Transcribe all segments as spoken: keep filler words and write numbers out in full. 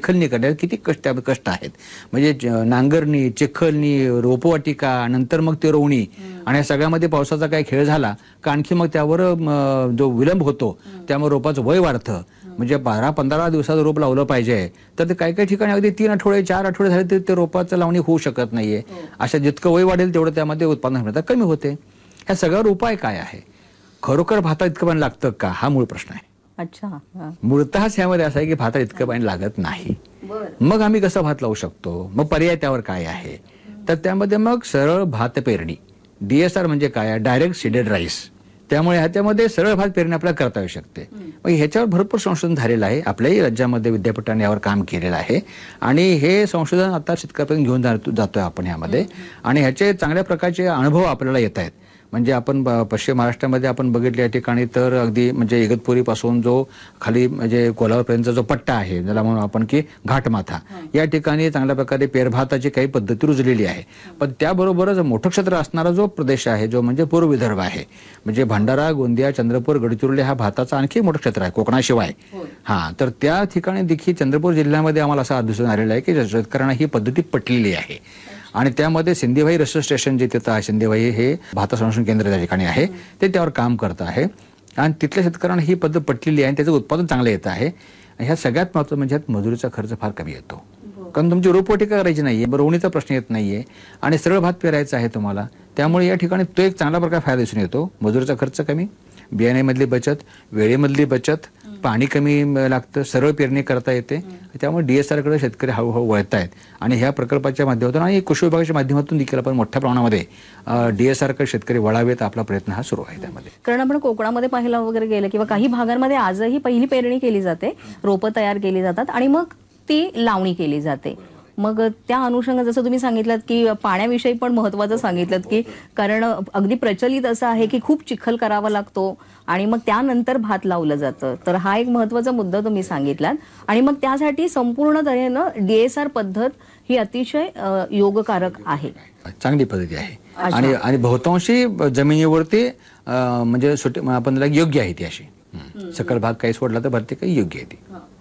चिखलणी करण्यात किती कष्ट कष्ट आहेत. म्हणजे नांगरणी, चिखलणी, रोपवाटिका, नंतर मग ते रोवणी आणि या सगळ्यामध्ये पावसाचा काही खेळ झाला का आणखी मग त्यावर जो विलंब होतो त्यामुळे रोपाचं वय वाढतं. म्हणजे बारा पंधरा दिवसाचं रोप लावलं पाहिजे तर ते काही काही ठिकाणी अगदी तीन आठवडे चार आठवडे झाले तरी ते रोपाचं लावणी होऊ शकत नाहीये. अशा जितकं वय वाढेल तेवढं त्यामध्ये उत्पादन क्षमता कमी होते. ह्या सगळ्यावर उपाय काय आहे? खरोखर भातात इतकं पाणी लागतं का हा मूळ प्रश्न आहे. अच्छा, मूळतःच यामध्ये असं आहे की भातात इतकं पाणी लागत नाही. मग आम्ही कसं भात लावू शकतो? मग पर्याय त्यावर काय आहे? तर त्यामध्ये मग सरळ भात पेरणी, डीएसआर म्हणजे काय? Direct seeded rice. त्यामुळे ह्याच्यामध्ये सरळ भात पेरणी आपल्याला करता येऊ शकते. मग ह्याच्यावर भरपूर संशोधन झालेलं आहे. आपल्याही राज्यामध्ये विद्यापीठाने यावर काम केलेलं आहे आणि हे संशोधन आता शेतकऱ्यांपर्यंत घेऊन जातोय आपण ह्यामध्ये आणि ह्याचे चांगल्या प्रकारचे अनुभव आपल्याला येत आहेत. म्हणजे आपण पश्चिम महाराष्ट्रामध्ये आपण बघितले या ठिकाणी तर अगदी म्हणजे इगतपुरीपासून जो खाली म्हणजे कोल्हापूरपर्यंतचा जो पट्टा आहे ज्याला म्हणून आपण की घाटमाथा या ठिकाणी चांगल्या प्रकारे पेरभाताची काही पद्धती रुजलेली आहे. पण त्याबरोबरच मोठं क्षेत्र असणारा जो प्रदेश आहे जो म्हणजे पूर्व विदर्भ आहे म्हणजे भंडारा, गोंदिया, चंद्रपूर, गडचिरोली हा भाताचा आणखी मोठं क्षेत्र आहे कोकणाशिवाय. हा तर त्या ठिकाणी देखील चंद्रपूर जिल्ह्यामध्ये आम्हाला असं दिसून आलेलं आहे की शेतकऱ्यांना ही पद्धती पटलेली आहे आणि त्यामध्ये सिंधीभाई रिसर्च स्टेशन जे तिथं आहे, सिंधीभाई हे भात संशोधन केंद्र त्या ठिकाणी आहे ते त्यावर काम करत आहे आणि तिथल्या शेतकऱ्यांना ही पद्धत पटलेली आहे आणि त्याचं उत्पादन चांगलं येत आहे. ह्या सगळ्यात महत्त्वाचं म्हणजे मजुरीचा खर्च फार कमी येतो कारण तुमची रोपवाटिका करायची नाहीये, रोवणीचा प्रश्न येत नाहीये आणि सरळ भात पेरायचा आहे तुम्हाला. त्यामुळे या ठिकाणी तो एक चांगला प्रकार फायदा दिसून येतो. मजुरीचा खर्च कमी, बियाण्यामधली बचत, वेळेमधली बचत, पाणी कमी लागतं, सरळ पेरणी करता येते. त्यामुळे डीएसआर कडे शेतकरी हळूहळू वळत आहेत आणि ह्या प्रकल्पाच्या माध्यमातून आणि कृषी विभागाच्या माध्यमातून देखील आपण मोठ्या प्रमाणामध्ये डीएसआर कडे शेतकरी वळावेत आपला प्रयत्न हा सुरू आहे. त्यामध्ये कारण आपण कोकणामध्ये पाहिलं वगैरे गेलं किंवा काही भागांमध्ये आजही पहिली पेरणी केली जाते, रोपं तयार केली जातात आणि मग ती लावणी केली जाते. मग त्या अनुषंगाने जसं तुम्ही सांगितलं की पाण्याविषयी पण महत्त्वाचं सांगितलं की कारण अगदी प्रचलित असं आहे की खूप चिखल करावा लागतो आणि मग त्यानंतर भात लावलं जातं. तर हा एक महत्त्वाचा मुद्दा तुम्ही सांगितलात आणि मग त्यासाठी संपूर्ण तऱ्हेनं डीएसआर पद्धत ही अतिशय योगकारक आहे, चांगली पद्धती आहे आणि आणि बहुतांशी जमिनीवरती म्हणजे आपण योग्य आहे ती अशी. सकल भाग काही सोडला तर भरते काही योग्य आहे ती.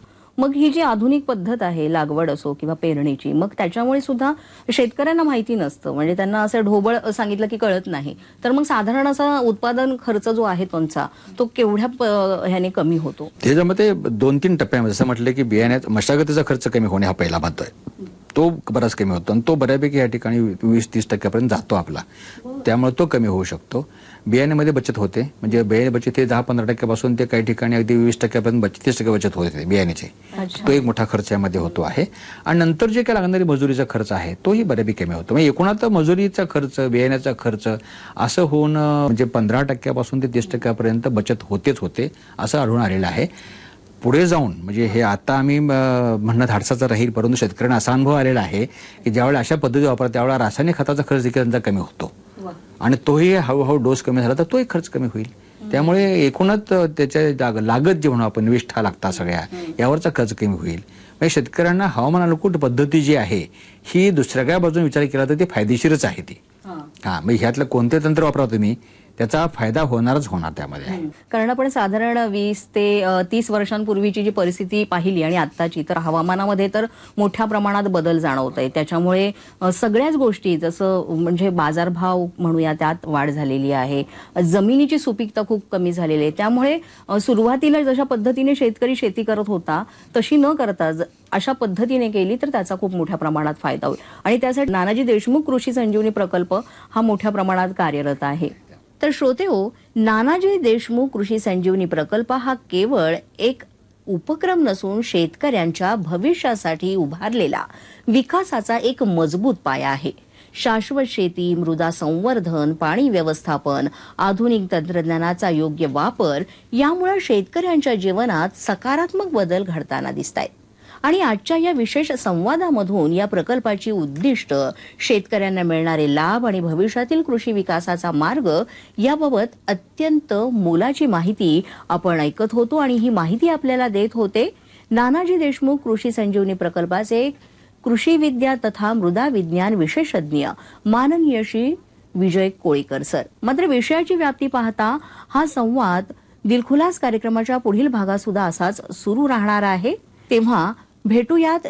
मग ही जी आधुनिक पद्धत आहे लागवड असो किंवा पेरणीची मग त्याच्यामुळे सुद्धा शेतकऱ्यांना माहिती नसतं म्हणजे त्यांना असं ढोबळ सांगितलं की कळत नाही. तर मग साधारण असा उत्पादन खर्च जो आहे त्यांचा तो केवढ्या ह्याने कमी होतो? त्याच्यामध्ये दोन तीन टप्प्यामध्ये जसं म्हटलं की बियाण्यात मशागतीचा खर्च कमी होणे हा पहिला महत्व आहे. तो बराच कमी होतो आणि तो बऱ्यापैकी या ठिकाणी वीस तीस टक्क्यापर्यंत जातो आपला. त्यामुळे तो कमी होऊ शकतो. बियाण्यामध्ये बचत होते म्हणजे बियाणे बचत हे दहा पंधरा टक्क्यापासून ते काही ठिकाणी अगदी वीस टक्क्यापर्यंत बचत तीस टक्के बचत होते बियाण्याची. तो एक मोठा खर्च यामध्ये होतो आहे आणि नंतर जे काही लागणारी मजुरीचा खर्च आहे तोही बऱ्यापैकी कमी होतो. म्हणजे एकूणात मजुरीचा खर्च, बियाण्याचा खर्च असं होऊन म्हणजे पंधरा टक्क्यापासून ते तीस टक्क्यापर्यंत बचत होतेच होते असं आढळून आलेलं आहे. पुढे जाऊन म्हणजे हे आता आम्ही म्हणणं धाडसाचं राहील परंतु शेतकऱ्यांना असा अनुभव आलेला आहे की ज्यावेळेला अशा पद्धती वापरतात त्यावेळेला रासायनिक खताचा खर्च देखील त्यांचा कमी होतो आणि तोही हळूहळू डोस कमी झाला तर तोही खर्च कमी होईल. त्यामुळे एकूणच त्याच्या लागत जे म्हणू आपण निविष्ठा लागतात सगळ्या यावरचा खर्च कमी होईल. म्हणजे शेतकऱ्यांना हवामान अनुकूल पद्धती जी आहे ही दुसऱ्या बाजूने विचार केला तर ती फायदेशीरच आहे ती. हा मग ह्यातलं कोणते तंत्र वापरा तुम्ही त्याचा फायदा होणारच होणार त्यामध्ये. कारण आपण साधारण वीस ते तीस वर्षांपूर्वीची जी परिस्थिती पाहिली आणि आत्ताची तर हवामानामध्ये तर मोठ्या प्रमाणात बदल जाणवत आहे. त्याच्यामुळे सगळ्याच गोष्टी जसं म्हणजे बाजारभाव म्हणूया त्यात वाढ झालेली आहे, जमिनीची सुपीकता खूप कमी झालेली आहे. त्यामुळे सुरुवातीला जशा पद्धतीने शेतकरी शेती करत होता तशी न करता अशा पद्धतीने केली तर त्याचा खूप मोठ्या प्रमाणात फायदा होईल आणि त्यासाठी नानाजी देशमुख कृषी संजीवनी प्रकल्प हा मोठ्या प्रमाणात कार्यरत आहे. तर श्रोते हो, नानाजी देशमुख कृषी संजीवनी प्रकल्प हा केवळ एक उपक्रम नसून शेतकऱ्यांच्या भविष्यासाठी उभारलेला विकासाचा एक मजबूत पाया आहे. शाश्वत शेती, मृदा संवर्धन, पाणी व्यवस्थापन, आधुनिक तंत्रज्ञानाचा योग्य वापर यामुळे शेतकऱ्यांच्या जीवनात सकारात्मक बदल घडताना दिसतायत. आणि आजच्या या विशेष संवादामधून या प्रकल्पाची उद्दिष्ट, शेतकऱ्यांना मिळणारे लाभ आणि भविष्यातील कृषी विकासाचा मार्ग याबाबत अत्यंत मोलाची माहिती आपण ऐकत होतो आणि ही माहिती आपल्याला देत होते नानाजी देशमुख कृषी संजीवनी प्रकल्पाचे कृषी विद्या तथा मृदा विज्ञान विशेषज्ञ माननीय श्री विजय कोळीकर सर. मात्र विषयाची व्याप्ती पाहता हा संवाद दिलखुलास कार्यक्रमाच्या पुढील भागात सुद्धा असाच सुरू राहणार आहे. तेव्हा भेटूयात